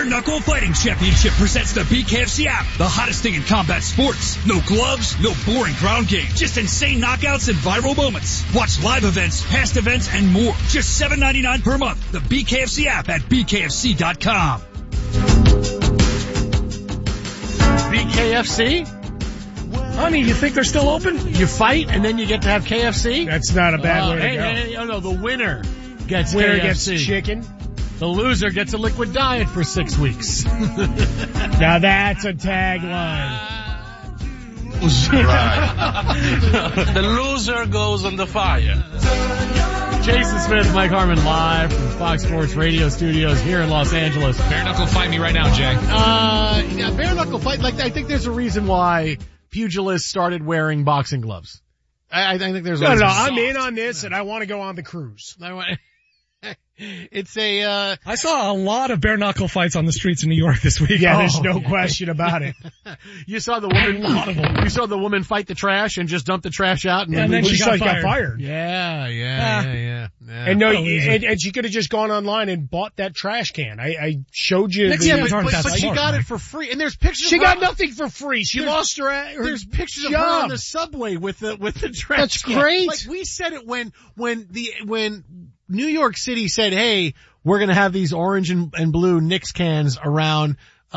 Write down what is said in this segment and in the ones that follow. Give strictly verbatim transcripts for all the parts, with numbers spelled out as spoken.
Knuckle Fighting Championship presents the B K F C app, the hottest thing in combat sports. No gloves, no boring ground game, just insane knockouts and viral moments. Watch live events, past events, and more. Just seven ninety-nine per month. The B K F C app at B K F C dot com. B K F C? Honey, you think they're still open? You fight and then you get to have K F C? That's not a bad uh, way to hey, go. Hey, oh no, the winner gets Winner K F C. gets chicken. The loser gets a liquid diet for six weeks. Now that's a tagline. Right. The loser goes on the fire. Jason Smith, Mike Harmon live from Fox Sports Radio Studios here in Los Angeles. Bare knuckle fight me right now, Jay. Uh, yeah, bare knuckle fight. Like, I think there's a reason why pugilists started wearing boxing gloves. I, I think there's a No, reason. no, I'm in on this and I want to go on the cruise. I want, it's a, uh, I saw a lot of bare knuckle fights on the streets in New York this week. Yeah, Oh, there's no yeah. question about it. You saw the woman, you saw the woman fight the trash and just dump the trash out and, Yeah, and then leave- she She got got fired. fired. yeah, yeah, Ah. yeah, yeah, yeah. And no, What a loser. and, and she could have just gone online and bought that trash can. I, I showed you. Next the, time but, aren't but, that but she smart, got Mike. it for free, and there's pictures. she of got her, nothing for free. She There's- lost her. her There's pictures of her job. on the subway with the with the trash. That's can. great. Like we said it when when the when New York City said, "Hey, we're gonna have these orange and, and blue Knicks cans around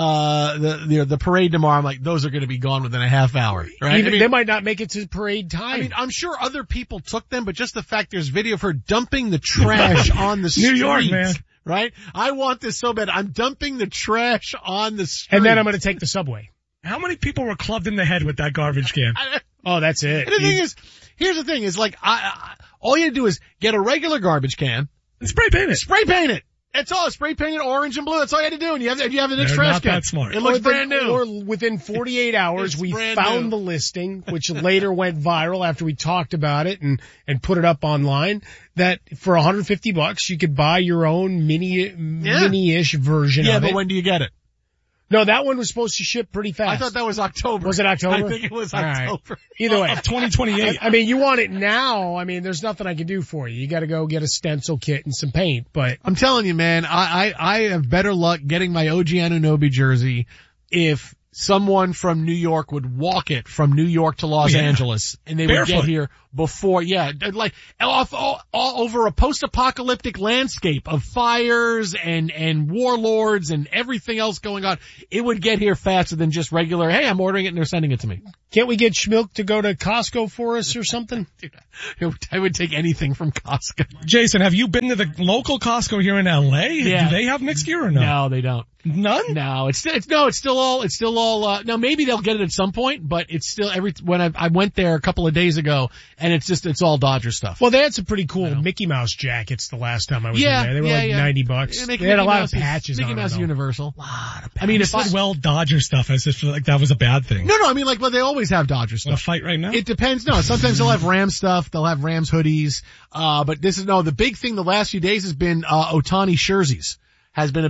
uh the, the the parade tomorrow." I'm like, those are gonna be gone within a half hour, right? Even, I mean, they might not make it to parade time. I mean, I'm sure other people took them, but just the fact there's video of her dumping the trash on the street. New York, man. Right? I want this so bad. I'm dumping the trash on the street. and then I'm going to take the subway. How many people were clubbed in the head with that garbage can? I, Oh, that's it. And the You- thing is, here's the thing: is like, I, I all you do is get a regular garbage can, And spray paint it. spray paint it. That's all. Spray paint it orange and blue. That's all you had to do, and you have you have the next They're trash not can. that smart. It looks or the- brand new. Or within forty-eight hours, It's we brand found new. the listing, which later went viral after we talked about it and, and put it up online, that for one hundred fifty bucks, you could buy your own mini, mini-ish version yeah, of but it. when do you get it? No, that one was supposed to ship pretty fast. I thought that was October. Was it October? I think it was All right. October. Either way. Of twenty twenty-eight. I mean, you want it now. I mean, there's nothing I can do for you. You gotta go get a stencil kit and some paint, but I'm telling you, man, I, I, I have better luck getting my O G Anunoby jersey if someone from New York would walk it from New York to Los Yeah. Angeles and they would Barefoot. get here before, yeah, like off all, all over a post-apocalyptic landscape of fires and, and warlords and everything else going on. It would get here faster than just regular, hey, I'm ordering it and they're sending it to me. can't we get Schmilk to go to Costco for us or something? Dude, I would, I would take anything from Costco. Jason, have you been to the local Costco here in L A? Yeah. Do they have mixed gear or no? No, they don't. None? No, it's it's no, it's still all it's still all. Uh, no, maybe they'll get it at some point, but it's still every. When I I went there a couple of days ago, and it's just it's all Dodger stuff. Well, they had some pretty cool No. Mickey Mouse jackets the last time I was Yeah, in there. They were yeah, like yeah. ninety bucks. Yeah, Mickey- They had a Mickey lot Mouse of is- patches Mickey on Mouse them, though. Universal. lot of I mean, you if said I- well Dodger stuff as if like that was a bad thing. No, no, I mean like, well, they always have Dodger Want stuff. to fight right now? It depends. No, sometimes they'll have Rams stuff. They'll have Rams hoodies. Uh, but this is no. The big thing the last few days has been uh Otani jerseys. Has been a